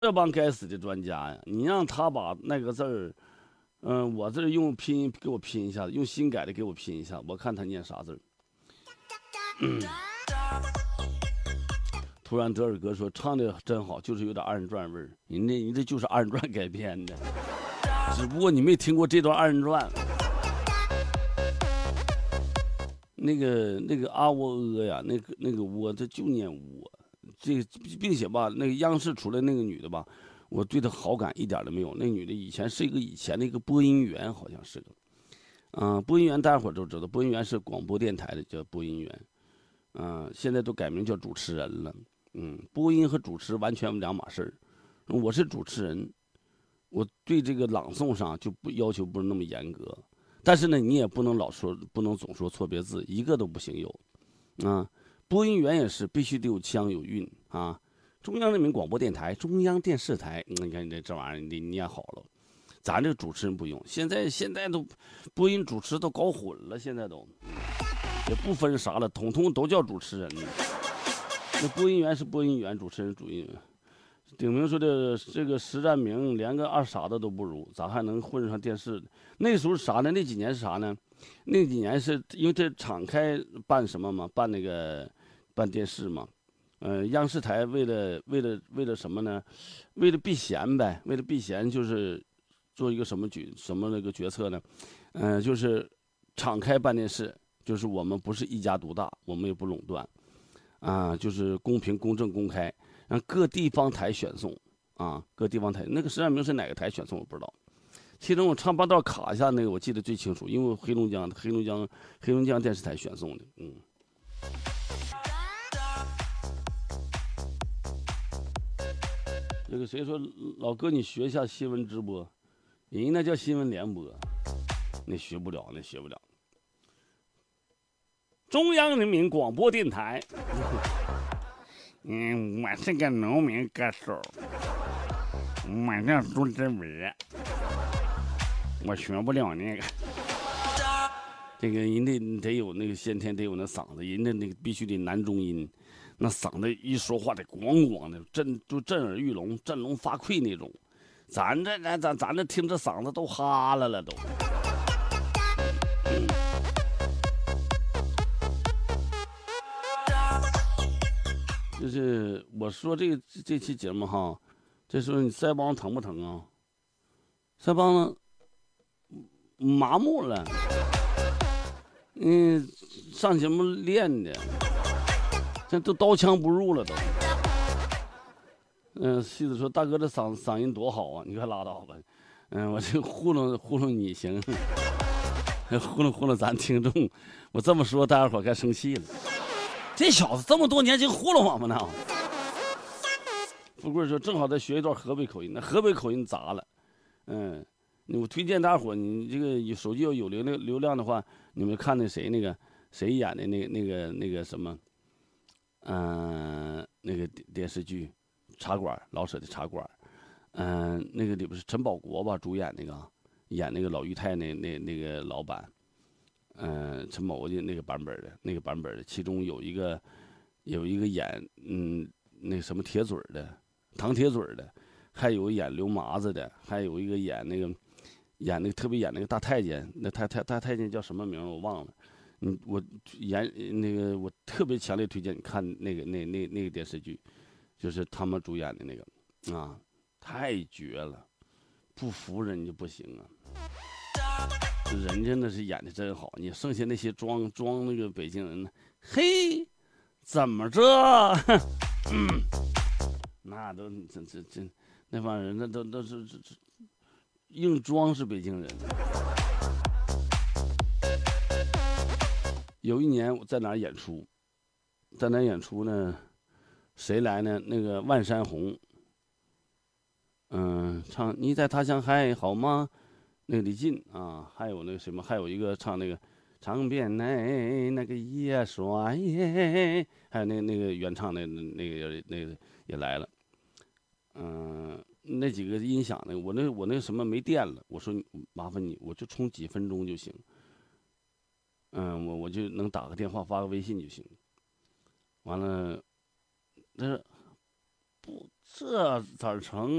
这帮该死的专家呀！你让他把那个字儿，我这用拼音给我拼一下，用新改的给我拼一下，我看他念啥字儿。突然德尔哥说唱的真好，就是有点二人转味儿。人家就是二人转改编的，只不过你没听过这段二人转。那个阿窝阿呀，那个窝，这就念窝。这并且吧，那个央视出来那个女的吧，我对她好感一点都没有。那女的以前是以前的一个播音员，好像是个，播音员大家伙都知道，播音员是广播电台的叫播音员，现在都改名叫主持人了。播音和主持完全两码事儿。我是主持人，我对这个朗诵上就不要求不是那么严格，但是呢，你也不能不能总说错别字，一个都不行有，播音员也是必须得有腔有韵啊。中央人民广播电台、中央电视台，你看这玩意儿你得念好了。咱这个主持人不用，现在都播音主持都搞混了，现在都也不分啥了，统统都叫主持人。那播音员是播音员，主持人主音员。顶明说的这个实战名连个二傻子都不如，咋还能混上电视？那时候啥呢？那几年是啥呢？那几年是因为这敞开办什么嘛？办电视嘛。央视台为了什么呢？为了避嫌呗。为了避嫌就是做一个什么那个决策呢？就是敞开办电视，就是我们不是一家独大，我们也不垄断，就是公平、公正、公开。让各地方台选送，各地方台那个实战名是哪个台选送我不知道，其中我唱半道卡一下那个我记得最清楚，因为黑龙江电视台选送的，这个谁说老哥你学一下新闻直播，人家那叫新闻联播，那学不了，那学不了。中央人民广播电台，我是个农民歌手。我叫朱志伟，我学不了那个。这个人得有那个先天得有那嗓子，人家那个必须得男中音，那嗓子一说话得咣咣的，震耳欲聋，振聋发聩那种。咱这听着嗓子都哈了都。就是我说这期节目哈，这时候你腮帮疼不疼啊？腮帮麻木了，上节目练的，这都刀枪不入了都。戏子说大哥这嗓音多好啊，你快拉倒吧。我这糊弄你行，糊弄咱听众。我这么说大家伙该生气了。这小子这么多年就糊弄我们呢。富贵说正好再学一段河北口音，那河北口音砸了。我推荐大伙，你这个手机要有流量的话，你们看那谁演的那个什么，那个电视剧茶馆，老舍的茶馆，那个里边是陈宝国吧主演那个，演那个老裕泰那个老板，陈宝国的那个版本的，其中有一个演那个什么铁嘴的，唐铁嘴的，还有演刘麻子的，还有一个演那个特别演那个大太监，那大太监叫什么名我忘了。我我特别强烈推荐你看那个电视剧，就是他们主演的那个太绝了，不服人家不行啊。人家那是演的真好，你剩下那些装那个北京人呢，嘿，怎么着？那都这那帮人那都是硬装是北京人。有一年我在哪儿演出，呢？谁来呢？那个万山红，唱你在他乡还好吗？那个李进还有那个什么，还有一个唱那个长边那个叶衰，还有那个原唱那个也来了。那几个音响呢？我那什么没电了，我说麻烦你，我就充几分钟就行。我就能打个电话发个微信就行。完了，但是不这咋成？